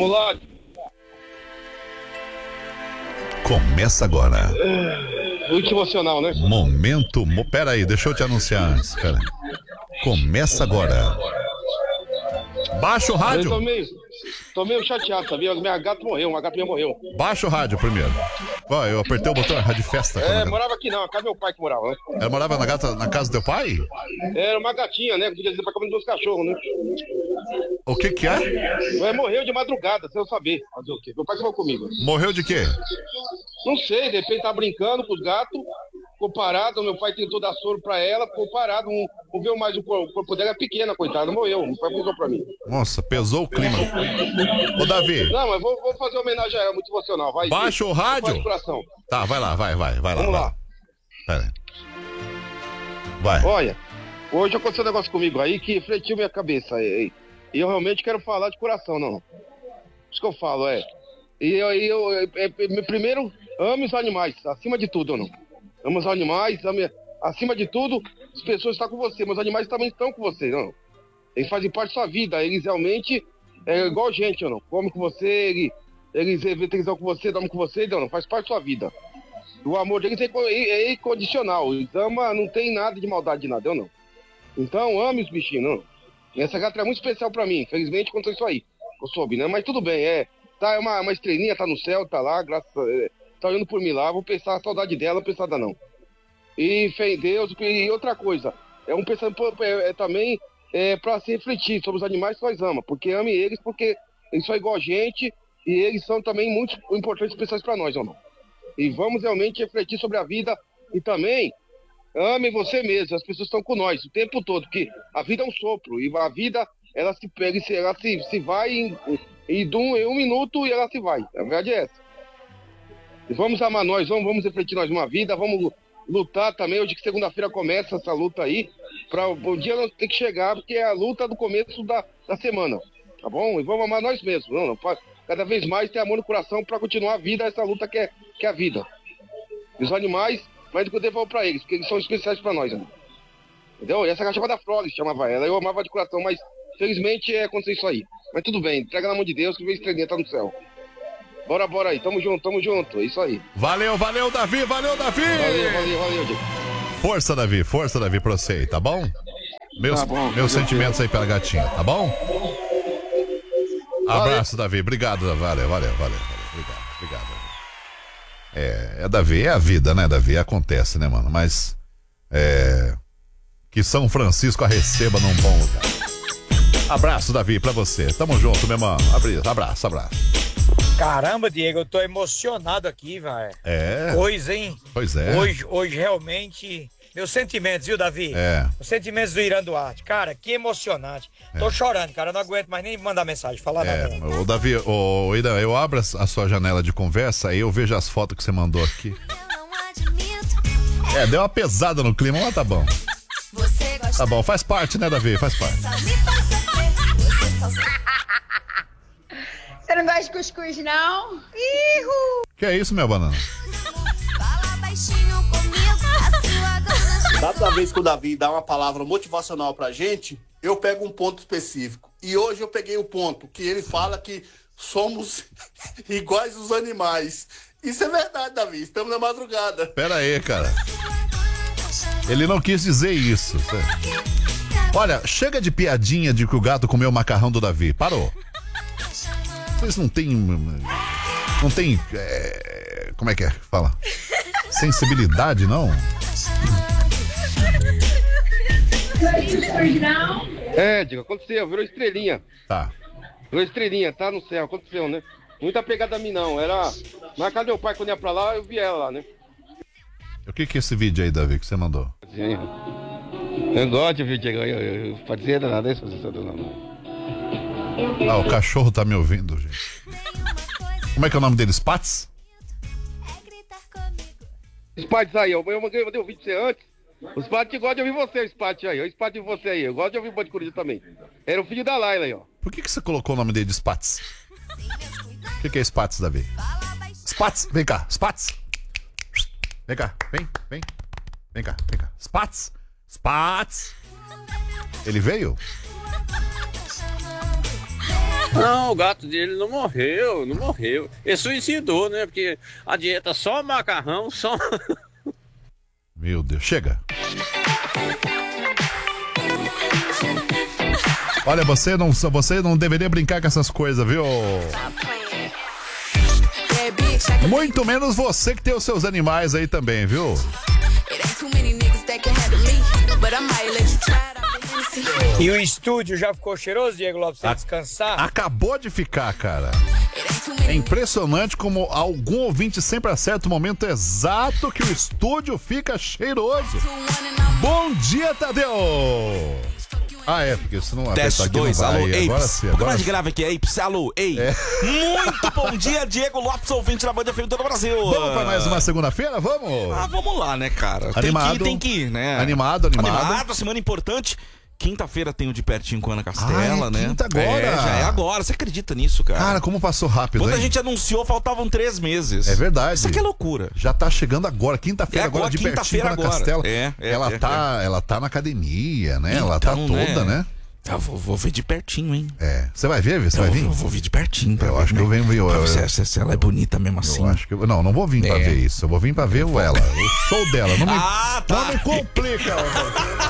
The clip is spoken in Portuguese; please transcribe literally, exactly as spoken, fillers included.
Vamos lá. Começa agora. Muito emocional, né? Momento. Mo... Pera aí, deixa eu te anunciar antes. Pera aí. Começa agora. Baixa o rádio. Eu tô meio, tô meio chateado, sabia? Minha gata morreu, uma gata minha morreu. Baixa o rádio primeiro. Ó, eu apertei o botão rádio festa. É, morava aqui não, a casa do meu pai que morava, né? Ela morava na, gata, na casa do teu pai? Era uma gatinha, né? Podia dizer pra comer dos cachorros, né? O que que é? É, morreu de madrugada, sem eu saber. Fazer o quê? Meu pai falou comigo. Morreu de quê? Não sei, de repente tava brincando com os gatos, ficou parado, meu pai tentou dar soro pra ela, ficou parado, não, não viu mais o corpo, o corpo dela é pequena, coitada, morreu, meu pai pesou pra mim. Nossa, pesou o clima. Ô, Davi. Não, mas vou, vou fazer uma homenagem a ela, muito emocional, vai. Baixa o rádio. Tá, vai lá, vai, vai, vai lá. Vamos vai lá. lá. Pera aí. Vai. Olha, hoje aconteceu um negócio comigo aí que refletiu minha cabeça, e, e eu realmente quero falar de coração, não. Isso que eu falo, é. E eu, eu, eu, eu primeiro, ame os animais, acima de tudo, não. Ame os animais, ame, acima de tudo, as pessoas estão com você, mas os animais também estão com você, não. Eles fazem parte da sua vida, eles realmente é igual gente, não. Come com você, eles, eles vê televisão com você, dormem com você, não, não, faz parte da sua vida. O amor deles é, é, é incondicional, eles amam, não tem nada de maldade de nada, eu não. Então, ame os bichinhos, não. Essa gata é muito especial pra mim, infelizmente aconteceu isso aí, eu soube, né, mas tudo bem, é. Tá, é uma, uma estrelinha, tá no céu, tá lá, graças a Deus, tá olhando por mim lá, vou pensar a saudade dela, pensada não. E fé em Deus, e outra coisa, é um pensamento é, é, também é, para se refletir sobre os animais que nós amamos, porque ame eles, porque eles são igual a gente, e eles são também muito importantes e especiais para nós, ou não? E vamos realmente refletir sobre a vida, e também ame você mesmo, as pessoas estão com nós o tempo todo, porque a vida é um sopro, e a vida, ela se pega, ela se, se vai em... E de um, em um minuto e ela se vai. A verdade é essa. E vamos amar nós, vamos, vamos refletir nós uma vida, vamos lutar também. Hoje que segunda-feira começa essa luta aí. Para o dia não ter que chegar, porque é a luta do começo da, da semana. Tá bom? E vamos amar nós mesmos. Não, não, pra, cada vez mais ter amor no coração para continuar a vida, essa luta que é, que é a vida. E os animais, mais do que eu devolvo para eles, porque eles são especiais para nós. Né? Entendeu? E essa cachorra da Frog chamava ela. Eu amava de coração, mas felizmente é acontecer isso aí. Mas tudo bem, entrega na mão de Deus que vem estrelinha, tá no céu. Bora, bora aí, tamo junto, tamo junto, é isso aí. Valeu, valeu, Davi, valeu, Davi! Valeu, valeu, valeu, Diego. Força, Davi, força, Davi, pra você aí, tá bom? Meus, tá bom, meus sentimentos aí pela gatinha, tá bom? Abraço, valeu. Davi, obrigado, valeu, valeu, valeu, valeu, obrigado, obrigado. É, é, Davi, é a vida, né, Davi, acontece, né, mano, mas, é, que São Francisco a receba num bom lugar. Abraço, Davi, pra você. Tamo junto, meu irmão. Abraço, abraço. Caramba, Diego, eu tô emocionado aqui, velho. É. Pois, hein? Pois é. Hoje, hoje realmente, meus sentimentos, viu, Davi? É. Os sentimentos do Irã Duarte. Cara, que emocionante. É. Tô chorando, cara. Eu não aguento mais nem mandar mensagem, falar é. nada. Ô, Davi, ô, Irã, eu abro a sua janela de conversa, aí eu vejo as fotos que você mandou aqui. É, deu uma pesada no clima, mas tá bom. Tá bom, faz parte, né, Davi? Faz parte. Você não gosta de cuscuz, não? Ihu! Que é isso, minha banana? Cada vez que o Davi dá uma palavra motivacional pra gente, eu pego um ponto específico. E hoje eu peguei o ponto que ele fala que somos iguais aos animais. Isso é verdade, Davi. Estamos na madrugada. Pera aí, cara. Ele não quis dizer isso. Olha, chega de piadinha de que o gato comeu o macarrão do Davi. Parou. Vocês não têm... Não tem... É, como é que é? Fala. Sensibilidade, não? É, Diego, aconteceu. Virou estrelinha. Tá. Virou estrelinha, tá no céu. Aconteceu, né? Muita pegada a mim, não. Era... Na casa do meu pai, quando ia pra lá, eu vi ela lá, né? O que que é esse vídeo aí, Davi, que você mandou? Sim. Eu gosto de vídeo, eu, eu, eu pode ser nada, isso, não. Ah, o cachorro tá me ouvindo, gente. Como é que é o nome dele? Spats? Spats aí, eu, eu mandei um vídeo pra você antes. O Spats gosta de ouvir você, o Spats aí. O Spats de você aí, eu gosto de ouvir o Band Coruja também. Era o filho da Laila aí, ó. Por que que você colocou o nome dele de Spats? O que que é Spats, Davi? Spats, vem cá, Spats. Vem cá, vem, vem. Vem cá, vem cá. Spats, Spats. Ele veio? Não, o gato dele não morreu, não morreu. Ele suicidou, né? Porque a dieta só macarrão, só... Meu Deus, chega. Olha, você não, você não deveria brincar com essas coisas, viu? Muito menos você que tem os seus animais aí também, viu? E o estúdio já ficou cheiroso, Diego Lopes, sem descansar? Acabou de ficar, cara. É impressionante como algum ouvinte sempre acerta o momento exato que o estúdio fica cheiroso. Bom dia, Tadeu! Ah, é, porque se não Teste dois, alô, ei, agora sim, agora mais grave aqui, ei, alô, ei. É. Muito bom dia, Diego Lopes, ouvinte da Band F M todo o Brasil. Vamos pra mais uma segunda-feira, vamos? Ah, vamos lá, né, cara? Animado. Tem que ir, tem que ir, né? Animado, animado. Animado, semana importante. Quinta-feira tem o De Pertinho com a Ana Castela, ah, é né? Quinta agora. É, já é agora. Você acredita nisso, cara? Cara, como passou rápido, Quando hein? a gente anunciou, faltavam três meses. É verdade. Isso aqui é loucura. Já tá chegando agora, quinta-feira, É agora, agora de quinta-feira Pertinho com a agora. Castela. É, é, ela, é, tá, é. ela tá na academia, né? Então, ela tá toda, né? né? Eu vou, vou ver de pertinho, hein? É. Você vai ver? Você vai eu, vir? Eu vou ver de pertinho. Pra eu ver, acho que eu venho ver. Eu, eu, se, se, se ela é bonita mesmo assim. Eu acho que eu, não, não vou vir é. pra ver isso. Eu vou vir pra ver ela. O show dela. Não me, ah, tá. não me complica.